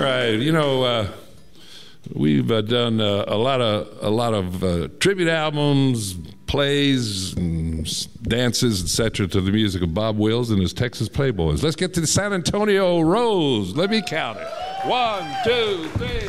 right. You know, we've done a lot of tribute albums, plays, and dances, etc., to the music of Bob Wills and his Texas Playboys. Let's get to the San Antonio Rose. Let me count it. 1, 2, 3.